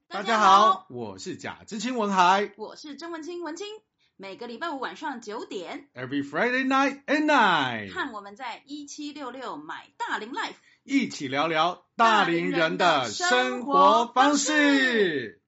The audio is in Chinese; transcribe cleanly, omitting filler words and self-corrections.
大家好，我是贾知青文海， 我是曾文清文清。每个礼拜五晚上9点 Every Friday night at 9， 看我们在1766买大龄 Life， 一起聊聊大龄人的生活方式。